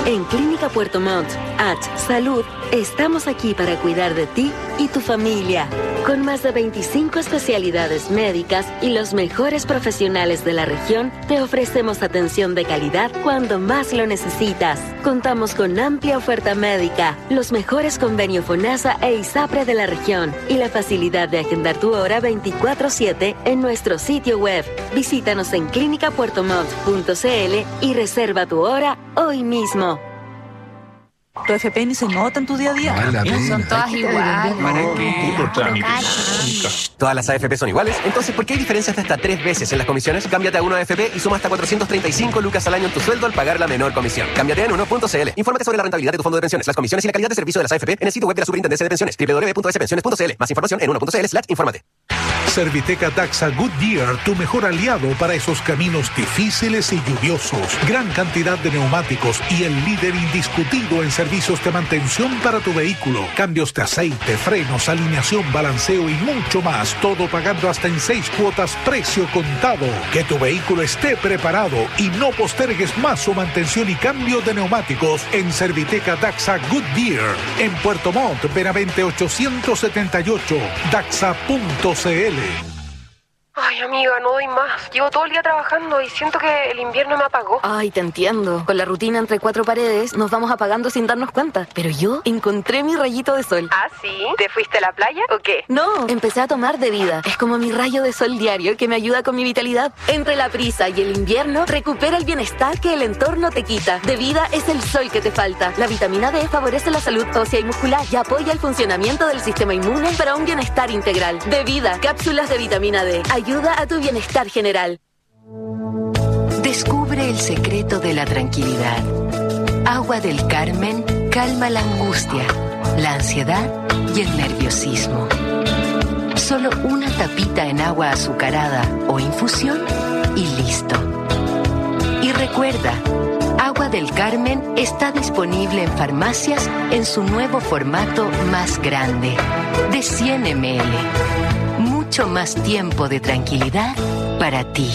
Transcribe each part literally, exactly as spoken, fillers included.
En Clínica Puerto Montt, H Salud, estamos aquí para cuidar de ti y tu familia. Con más de veinticinco especialidades médicas y los mejores profesionales de la región, te ofrecemos atención de calidad cuando más lo necesitas. Contamos con amplia oferta médica, los mejores convenios FONASA e ISAPRE de la región y la facilidad de agendar tu hora veinticuatro siete en nuestro sitio web. Visítanos en clínica puerto montt punto c l y reserva tu hora hoy mismo. ¿Tu F P N se nota en tu día a día? Vale, Son todas iguales. ¿Para qué? Puro trámite. ¿Todas las A F P son iguales? Entonces, ¿por qué hay diferencias de hasta tres veces en las comisiones? Cámbiate a uno A F P y suma hasta cuatrocientos treinta y cinco lucas al año en tu sueldo al pagar la menor comisión. Cámbiate en uno punto c l. Infórmate sobre la rentabilidad de tu fondo de pensiones, las comisiones y la calidad de servicio de las A F P en el sitio web de la Superintendencia de Pensiones, doble u doble u doble u punto s pensiones punto c l. Más información en uno punto c l slash infórmate. Serviteca Daxa Goodyear, tu mejor aliado para esos caminos difíciles y lluviosos. Gran cantidad de neumáticos y el líder indiscutido en servicios de mantención para tu vehículo. Cambios de aceite, frenos, alineación, balanceo y mucho más. Todo pagando hasta en seis cuotas, precio contado. Que tu vehículo esté preparado y no postergues más su mantención y cambio de neumáticos en Serviteca Daxa Goodyear. En Puerto Montt, Benavente ochocientos setenta y ocho, daxa punto c l. Ay, amiga, no doy más. Llevo todo el día trabajando y siento que el invierno me apagó. Ay, te entiendo. Con la rutina entre cuatro paredes nos vamos apagando sin darnos cuenta. Pero yo encontré mi rayito de sol. ¿Ah, sí? ¿Te fuiste a la playa o qué? No, empecé a tomar de vida. Es como mi rayo de sol diario que me ayuda con mi vitalidad. Entre la prisa y el invierno, recupera el bienestar que el entorno te quita. De vida es el sol que te falta. La vitamina D favorece la salud ósea y muscular y apoya el funcionamiento del sistema inmune para un bienestar integral. De vida, cápsulas de vitamina D. Ayuda a tu bienestar general. Descubre el secreto de la tranquilidad. Agua del Carmen calma la angustia, la ansiedad y el nerviosismo. Solo una tapita en agua azucarada o infusión y listo. Y recuerda, Agua del Carmen está disponible en farmacias en su nuevo formato más grande, de cien mililitros. Mucho más tiempo de tranquilidad para ti.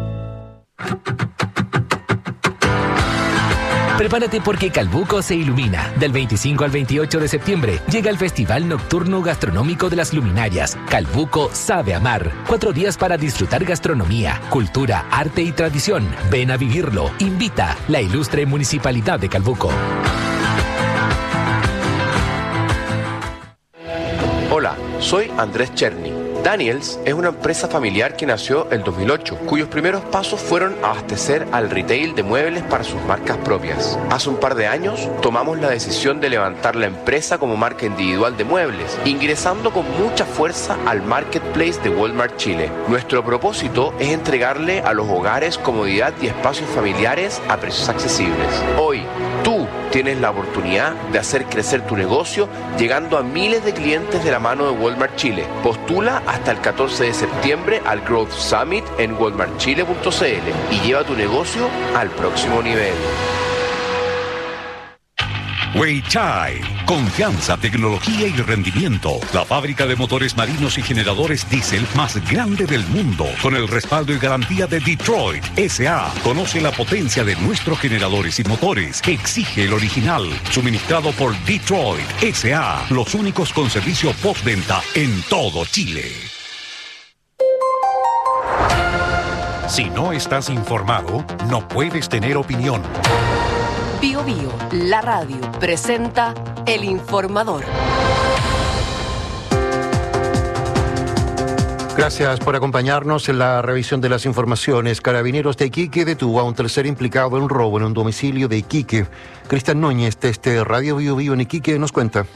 Prepárate porque Calbuco se ilumina. Del veinticinco al veintiocho de septiembre llega el Festival Nocturno Gastronómico de las Luminarias. Calbuco sabe amar. Cuatro días para disfrutar gastronomía, cultura, arte y tradición. Ven a vivirlo. Invita la ilustre Municipalidad de Calbuco. Hola, soy Andrés Cherny. Daniels es una empresa familiar que nació en dos mil ocho, cuyos primeros pasos fueron abastecer al retail de muebles para sus marcas propias. Hace un par de años tomamos la decisión de levantar la empresa como marca individual de muebles, ingresando con mucha fuerza al marketplace de Walmart Chile. Nuestro propósito es entregarle a los hogares comodidad y espacios familiares a precios accesibles. Hoy, tú tienes la oportunidad de hacer crecer tu negocio llegando a miles de clientes de la mano de Walmart Chile. Postula hasta el catorce de septiembre al Growth Summit en walmart chile punto c l y lleva tu negocio al próximo nivel. Weichai, confianza, tecnología y rendimiento. La fábrica de motores marinos y generadores diésel más grande del mundo, con el respaldo y garantía de Detroit S A Conoce la potencia de nuestros generadores y motores. Exige el original, suministrado por Detroit S A Los únicos con servicio postventa en todo Chile. Si no estás informado, no puedes tener opinión. Bio Bio, la radio, presenta El Informador. Gracias por acompañarnos en la revisión de las informaciones. Carabineros de Iquique detuvo a un tercer implicado en un robo en un domicilio de Iquique. Cristian Núñez, de este Radio Bio Bio en Iquique, nos cuenta.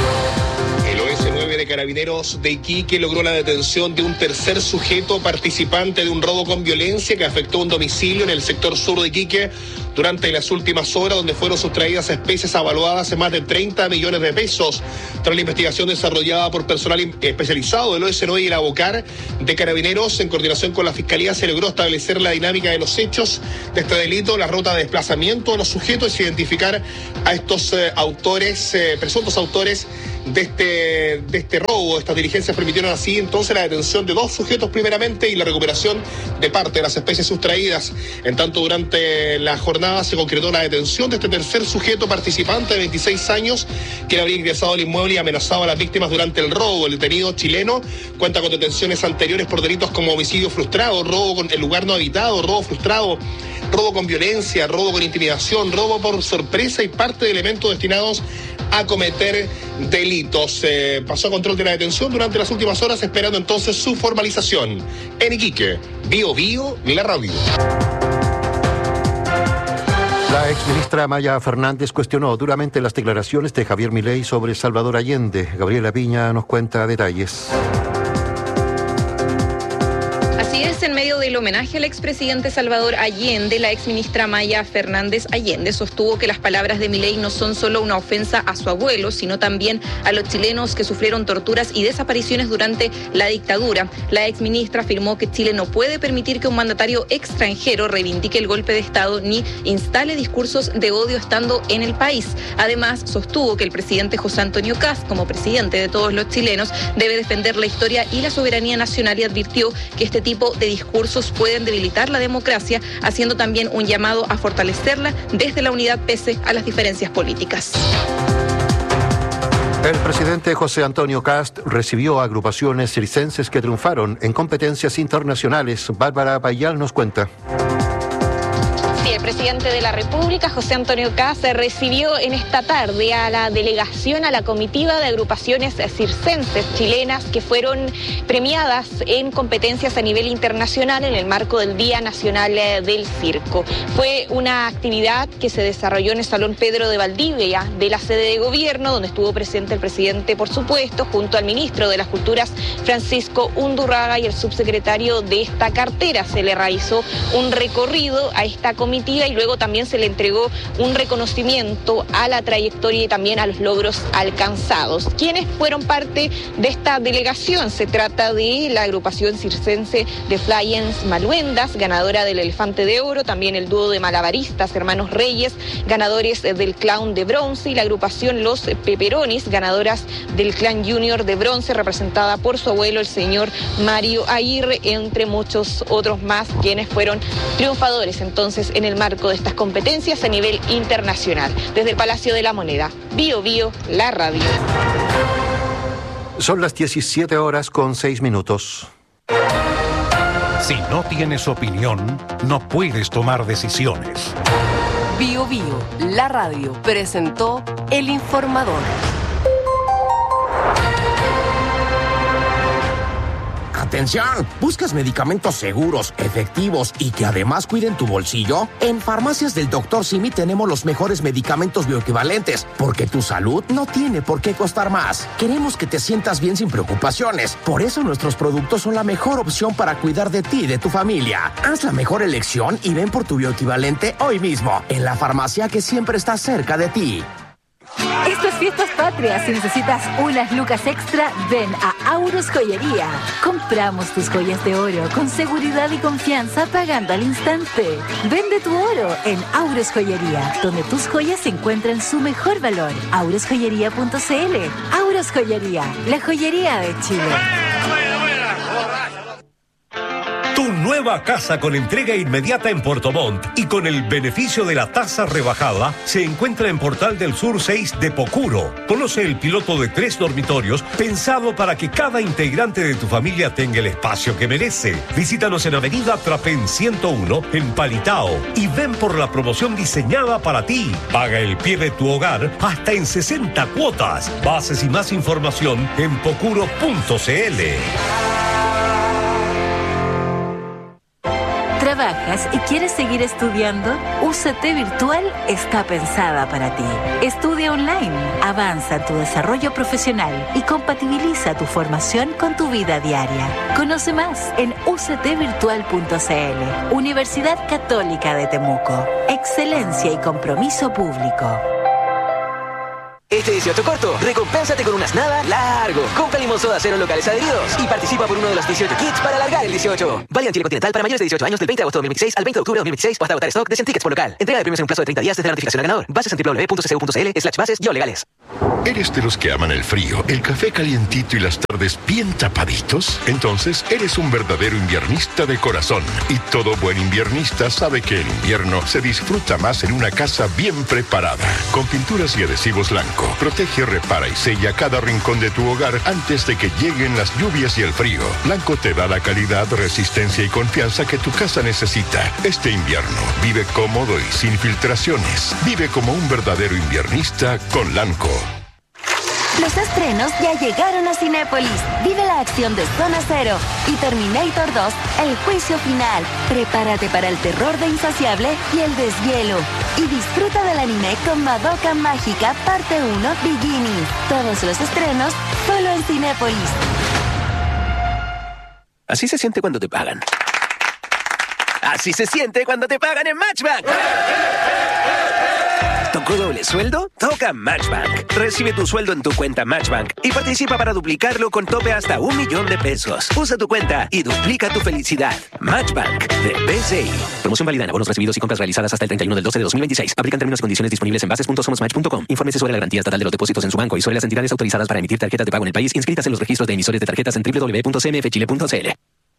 De Carabineros de Iquique logró la detención de un tercer sujeto participante de un robo con violencia que afectó un domicilio en el sector sur de Iquique durante las últimas horas, donde fueron sustraídas especies avaluadas en más de treinta millones de pesos. Tras la investigación desarrollada por personal especializado del O S N O y el ABOCAR de Carabineros, en coordinación con la Fiscalía, se logró establecer la dinámica de los hechos de este delito, la ruta de desplazamiento de los sujetos y identificar a estos eh, autores, eh, presuntos autores de este, de este robo. Estas diligencias permitieron así entonces la detención de dos sujetos primeramente y la recuperación de parte de las especies sustraídas. En tanto, durante la jornada se concretó la detención de este tercer sujeto participante de veintiséis años que habría ingresado al inmueble y amenazado a las víctimas durante el robo. El detenido chileno cuenta con detenciones anteriores por delitos como homicidio frustrado, robo con el lugar no habitado, robo frustrado, robo con violencia, robo con intimidación, robo por sorpresa y parte de elementos destinados a cometer delitos. Eh, pasó a control de la detención durante las últimas horas, esperando entonces su formalización. En Iquique, Bio Bio, la radio. La exministra Maya Fernández cuestionó duramente las declaraciones de Javier Milei sobre Salvador Allende. Gabriela Piña nos cuenta detalles. En medio del homenaje al expresidente Salvador Allende, la exministra Maya Fernández Allende sostuvo que las palabras de Milei no son solo una ofensa a su abuelo, sino también a los chilenos que sufrieron torturas y desapariciones durante la dictadura. La exministra afirmó que Chile no puede permitir que un mandatario extranjero reivindique el golpe de Estado ni instale discursos de odio estando en el país. Además, sostuvo que el presidente José Antonio Kast, como presidente de todos los chilenos, debe defender la historia y la soberanía nacional y advirtió que este tipo de discursos pueden debilitar la democracia, haciendo también un llamado a fortalecerla desde la unidad pese a las diferencias políticas. El presidente José Antonio Kast recibió a agrupaciones circenses que triunfaron en competencias internacionales. Bárbara Payal nos cuenta. El presidente de la República, José Antonio Kast, recibió en esta tarde a la delegación, a la comitiva de agrupaciones circenses chilenas que fueron premiadas en competencias a nivel internacional en el marco del Día Nacional del Circo. Fue una actividad que se desarrolló en el Salón Pedro de Valdivia de la sede de gobierno, donde estuvo presente el presidente, por supuesto, junto al ministro de las Culturas, Francisco Undurraga, y el subsecretario de esta cartera. Se le realizó un recorrido a esta comitiva y luego también se le entregó un reconocimiento a la trayectoria y también a los logros alcanzados. ¿Quiénes fueron parte de esta delegación? Se trata de la agrupación circense de Flyens Maluendas, ganadora del Elefante de Oro, también el dúo de malabaristas Hermanos Reyes, ganadores del Clown de Bronce, y la agrupación Los Peperonis, ganadoras del Clan Junior de Bronce, representada por su abuelo, el señor Mario Aguirre, entre muchos otros más, quienes fueron triunfadores entonces en el marco de estas competencias a nivel internacional. Desde el Palacio de la Moneda, Bio Bio, la radio. Son las diecisiete horas con seis minutos. Si no tienes opinión, no puedes tomar decisiones. Bio Bio, la radio, presentó El Informador. Atención, ¿buscas medicamentos seguros, efectivos y que además cuiden tu bolsillo? En Farmacias del doctor Simi tenemos los mejores medicamentos bioequivalentes, porque tu salud no tiene por qué costar más. Queremos que te sientas bien sin preocupaciones. Por eso nuestros productos son la mejor opción para cuidar de ti y de tu familia. Haz la mejor elección y ven por tu bioequivalente hoy mismo, en la farmacia que siempre está cerca de ti. Estas fiestas patrias, si necesitas unas lucas extra, ven a Aurus Joyería. Compramos tus joyas de oro con seguridad y confianza, pagando al instante. Vende tu oro en Aurus Joyería, donde tus joyas encuentran su mejor valor. aurus joyería punto c l. Aurus Joyería, la joyería de Chile. Tu nueva casa con entrega inmediata en Puerto Montt y con el beneficio de la tasa rebajada se encuentra en Portal del Sur seis de Pocuro. Conoce el piloto de tres dormitorios pensado para que cada integrante de tu familia tenga el espacio que merece. Visítanos en Avenida Trapén ciento uno en Palitao y ven por la promoción diseñada para ti. Paga el pie de tu hogar hasta en sesenta cuotas. Bases y más información en pocuro punto c l. ¿Trabajas y quieres seguir estudiando? U C T Virtual está pensada para ti. Estudia online, avanza en tu desarrollo profesional y compatibiliza tu formación con tu vida diaria. Conoce más en u c t virtual punto c l. Universidad Católica de Temuco. Excelencia y compromiso público. Este dieciocho corto, recompénsate con unas nada largo. Compra limón soda cero en locales adheridos y participa por uno de los dieciocho kits para alargar el dieciocho. Válido en Chile continental para mayores de dieciocho años del veinte de agosto de dos mil veintiséis al veinte de octubre de dos mil veintiséis o hasta agotar stock de cien tickets por local. Entrega de premios en un plazo de treinta días desde la notificación al ganador. Bases en doble u doble u doble u punto c c u punto c l slash bases guión legales. ¿Eres de los que aman el frío, el café calientito y las tardes bien tapaditos? Entonces eres un verdadero inviernista de corazón. Y todo buen inviernista sabe que el invierno se disfruta más en una casa bien preparada. Con pinturas y adhesivos Lanco, protege, repara y sella cada rincón de tu hogar antes de que lleguen las lluvias y el frío. Lanco te da la calidad, resistencia y confianza que tu casa necesita. Este invierno vive cómodo y sin filtraciones. Vive como un verdadero inviernista con Lanco. Los estrenos ya llegaron a Cinépolis. Vive la acción de Zona Cero y Terminator dos, el juicio final. Prepárate para el terror de Insaciable y el deshielo. Y disfruta del anime con Madoka Mágica parte uno Beginning. Todos los estrenos solo en Cinépolis. Así se siente cuando te pagan. Así se siente cuando te pagan en Matchbank. ¿Tocó doble sueldo? Toca Matchbank. Recibe tu sueldo en tu cuenta Matchbank y participa para duplicarlo con tope hasta un millón de pesos. Usa tu cuenta y duplica tu felicidad. Matchbank de B C I. Promoción válida en abonos recibidos y compras realizadas hasta el treinta y uno del doce de dos mil veintiséis. Aplican términos y condiciones disponibles en bases punto somos match punto com. Infórmese sobre la garantía estatal de los depósitos en su banco y sobre las entidades autorizadas para emitir tarjetas de pago en el país inscritas en los registros de emisores de tarjetas en doble u doble u doble u punto c m f chile punto c l.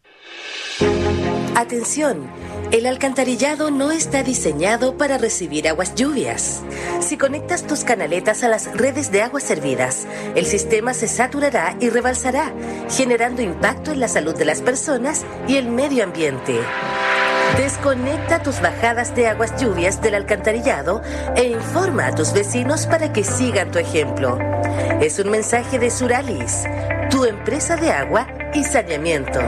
Atención, el alcantarillado no está diseñado para recibir aguas lluvias. Si conectas tus canaletas a las redes de aguas servidas, el sistema se saturará y rebalsará, generando impacto en la salud de las personas y el medio ambiente. Desconecta tus bajadas de aguas lluvias del alcantarillado e informa a tus vecinos para que sigan tu ejemplo. Es un mensaje de Suralis, tu empresa de agua y saneamiento.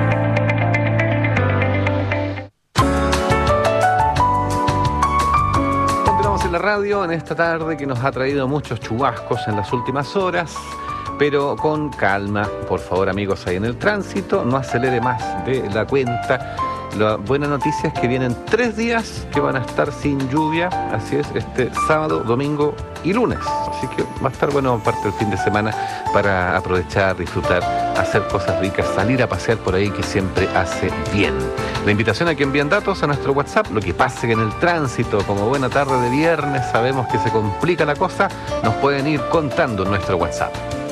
En la radio en esta tarde que nos ha traído muchos chubascos en las últimas horas, pero con calma, por favor, amigos, ahí en el tránsito, no acelere más de la cuenta. La buena noticia es que vienen tres días que van a estar sin lluvia, así es, este sábado, domingo y lunes, así que va a estar bueno parte del fin de semana para aprovechar, disfrutar, hacer cosas ricas, salir a pasear por ahí, que siempre hace bien. La invitación a que envíen datos a nuestro WhatsApp, lo que pase que en el tránsito, como buena tarde de viernes, sabemos que se complica la cosa, nos pueden ir contando en nuestro WhatsApp.